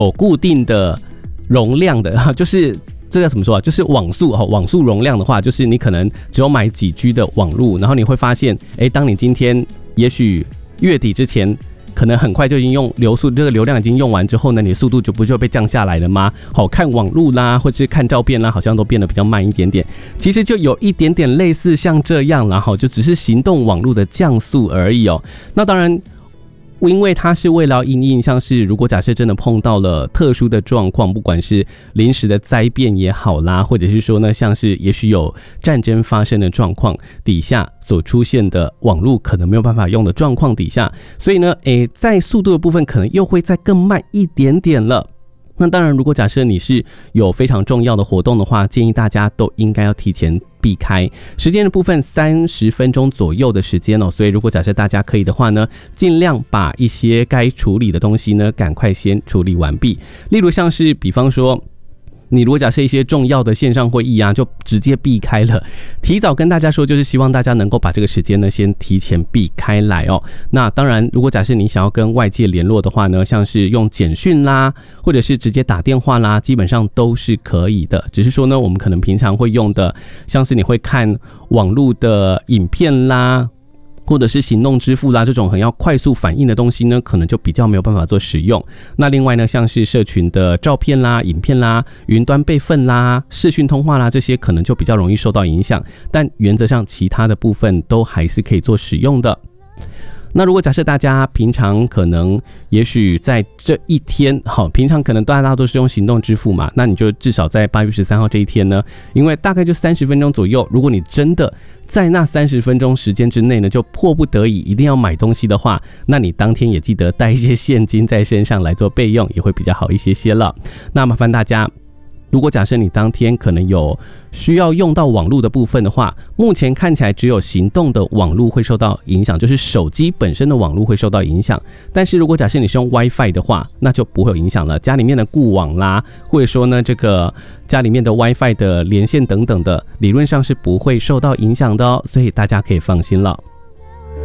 有固定的容量的，就是这个怎么说啊？就是网速容量的话，就是你可能只有买几 G 的网路，然后你会发现，当你今天也许月底之前，可能很快就已经用这个流量已经用完之后呢，你的速度不就被降下来了吗？看网路啦，或者是看照片啦，好像都变得比较慢一点点。其实就有一点点类似像这样啦，就只是行动网路的降速而已哦。那当然，因为它是为了因应像是如果假设真的碰到了特殊的状况，不管是临时的灾变也好啦，或者是说呢，像是也许有战争发生的状况底下所出现的网络可能没有办法用的状况底下，所以呢，在速度的部分可能又会再更慢一点点了。那当然，如果假设你是有非常重要的活动的话，建议大家都应该要提前避开。时间的部分30分钟左右的时间哦，所以如果假设大家可以的话呢，尽量把一些该处理的东西呢，赶快先处理完毕。例如像是比方说，你如果假设一些重要的线上会议啊，就直接避开了。提早跟大家说，就是希望大家能够把这个时间呢先提前避开来哦。那当然，如果假设你想要跟外界联络的话呢，像是用简讯啦，或者是直接打电话啦，基本上都是可以的。只是说呢，我们可能平常会用的，像是你会看网络的影片啦，或者是行动支付啦，这种很要快速反应的东西呢，可能就比较没有办法做使用。那另外呢，像是社群的照片啦、影片啦、云端备份啦、视讯通话啦，这些可能就比较容易受到影响。但原则上，其他的部分都还是可以做使用的。那如果假设大家平常可能也许在这一天，平常可能大家都是用行动支付嘛，那你就至少在8月13号这一天呢，因为大概就30分钟左右，如果你真的在那30分钟时间之内呢，就迫不得已一定要买东西的话，那你当天也记得带一些现金在身上来做备用，也会比较好一些了。那麻烦大家，如果假设你当天可能有需要用到网络的部分的话，目前看起来只有行动的网络会受到影响，就是手机本身的网络会受到影响。但是如果假设你是用 WiFi 的话，那就不会有影响了。家里面的固网啦，或者说呢这个家里面的 WiFi 的连线等等的，理论上是不会受到影响的哦，所以大家可以放心了。